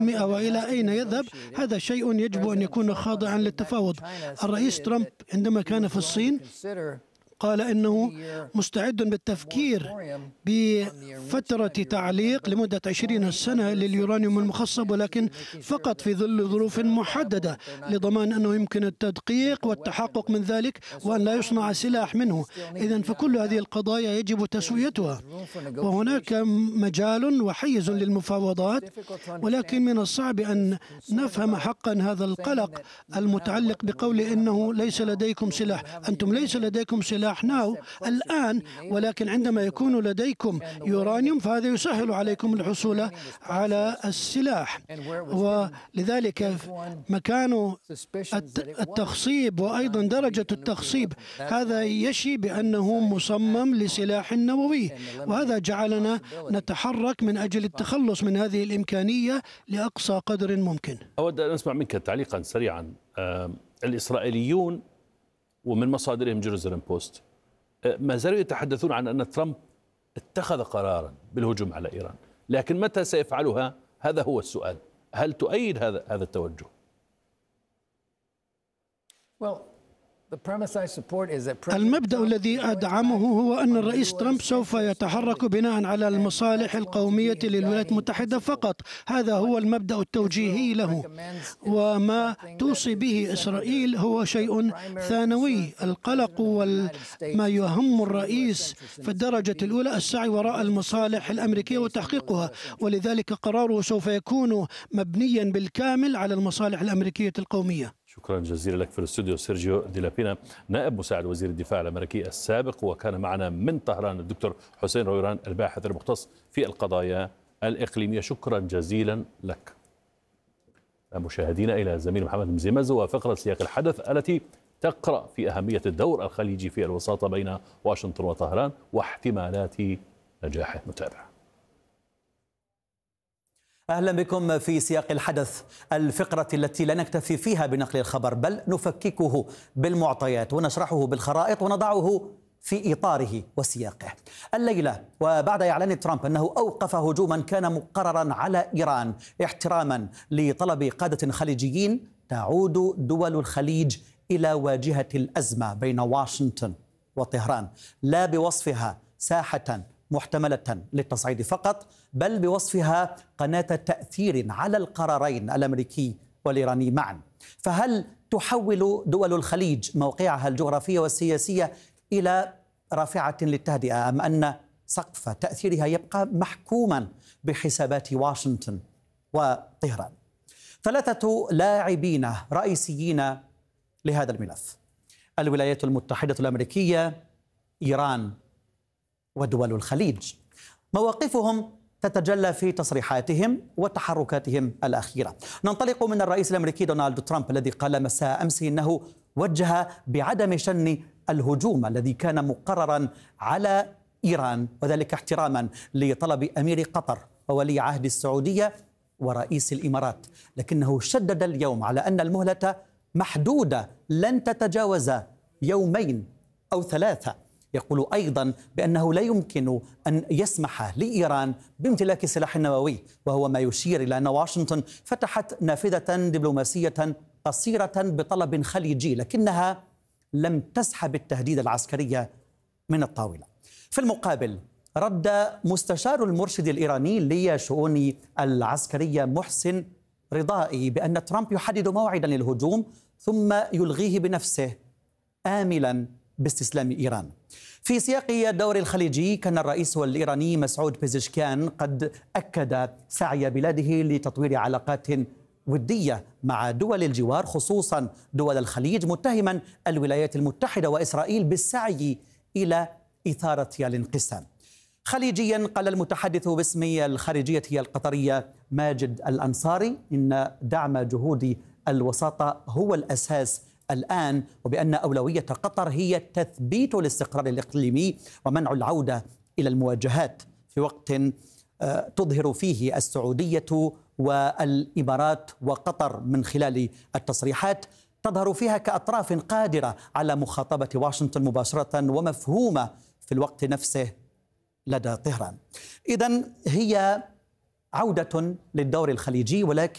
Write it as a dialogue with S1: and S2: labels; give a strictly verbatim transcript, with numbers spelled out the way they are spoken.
S1: وإلى أين يذهب، هذا شيء يجب أن يكون خاضعا للتفاوض. الرئيس ترامب عندما كان في الصين قال إنه مستعد بالتفكير بفترة تعليق لمدة عشرين سنة لليورانيوم المخصب، ولكن فقط في ظل ظروف محددة لضمان أنه يمكن التدقيق والتحقق من ذلك وأن لا يصنع سلاح منه. إذن فكل هذه القضايا يجب تسويتها، وهناك مجال وحيز للمفاوضات، ولكن من الصعب أن نفهم حقا هذا القلق المتعلق بقول إنه ليس لديكم سلاح. أنتم ليس لديكم سلاح ناو الآن، ولكن عندما يكون لديكم يورانيوم فهذا يسهل عليكم الحصول على السلاح. ولذلك مكان التخصيب وأيضا درجة التخصيب هذا يشي بأنه مصمم لسلاح نووي، وهذا جعلنا نتحرك من أجل التخلص من هذه الإمكانية لأقصى قدر ممكن.
S2: أود أن أسمع منك تعليقا سريعا. الإسرائيليون ومن مصادرهم جيروزاليم بوست ما زالوا يتحدثون عن أن ترامب اتخذ قرارا بالهجوم على إيران، لكن متى سيفعلها؟ هذا هو السؤال. هل تؤيد هذا هذا التوجه؟
S1: المبدأ الذي أدعمه هو أن الرئيس ترامب سوف يتحرك بناء على المصالح القومية للولايات المتحدة فقط. هذا هو المبدأ التوجيهي له، وما توصي به إسرائيل هو شيء ثانوي. القلق وما يهم الرئيس في الدرجة الأولى السعي وراء المصالح الأمريكية وتحقيقها، ولذلك قراره سوف يكون مبنيا بالكامل على المصالح الأمريكية القومية.
S2: شكرا جزيلا لك في الاستوديو سيرجيو دي لابينا، نائب مساعد وزير الدفاع الأمريكي السابق، وكان معنا من طهران الدكتور حسين رويران الباحث المختص في القضايا الإقليمية. شكرا جزيلا لك. مشاهدينا إلى زميل محمد مزيمز وفقرة سياق الحدث التي تقرأ في أهمية الدور الخليجي في الوساطة بين واشنطن وطهران واحتمالات نجاحه. نتابع.
S3: أهلا بكم في سياق الحدث، الفقرة التي لا نكتفي فيها بنقل الخبر بل نفككه بالمعطيات ونشرحه بالخرائط ونضعه في إطاره وسياقه. الليلة وبعد إعلان ترامب أنه أوقف هجوما كان مقررا على إيران احتراما لطلب قادة خليجيين، تعود دول الخليج إلى واجهة الأزمة بين واشنطن وطهران، لا بوصفها ساحة محتملة للتصعيد فقط بل بوصفها قناة تأثير على القرارين الأمريكي والإيراني معا. فهل تحول دول الخليج موقعها الجغرافي والسياسي إلى رافعة للتهدئة، أم أن سقف تأثيرها يبقى محكوما بحسابات واشنطن وطهران؟ ثلاثة لاعبين رئيسيين لهذا الملف: الولايات المتحدة الأمريكية، إيران، ودول الخليج. مواقفهم تتجلى في تصريحاتهم وتحركاتهم الأخيرة. ننطلق من الرئيس الأمريكي دونالد ترامب الذي قال مساء أمس إنه وجه بعدم شن الهجوم الذي كان مقررا على إيران، وذلك احتراما لطلب أمير قطر وولي عهد السعودية ورئيس الإمارات، لكنه شدد اليوم على أن المهلة محدودة لن تتجاوز يومين أو ثلاثة. يقول أيضا بأنه لا يمكن أن يسمح لإيران بامتلاك سلاح نووي، وهو ما يشير إلى أن واشنطن فتحت نافذة دبلوماسية قصيرة بطلب خليجي، لكنها لم تسحب التهديد العسكري من الطاولة. في المقابل رد مستشار المرشد الإيراني لشؤون العسكرية محسن رضائي بأن ترامب يحدد موعدا للهجوم ثم يلغيه بنفسه، آملا باستسلام إيران. في سياق الدور الخليجي كان الرئيس الإيراني مسعود بيزشكيان قد أكد سعي بلاده لتطوير علاقات ودية مع دول الجوار خصوصا دول الخليج، متهما الولايات المتحدة وإسرائيل بالسعي إلى إثارة الانقسام. خليجيا قال المتحدث باسم الخارجية القطرية ماجد الأنصاري إن دعم جهود الوساطة هو الأساس الآن، وبأن أولوية قطر هي تثبيت الاستقرار الإقليمي ومنع العودة إلى المواجهات في وقت تظهر فيه السعودية والإمارات وقطر من خلال التصريحات تظهر فيها كأطراف قادرة على مخاطبة واشنطن مباشرة ومفهومة في الوقت نفسه لدى طهران. إذن هي عودة للدور الخليجي، ولكن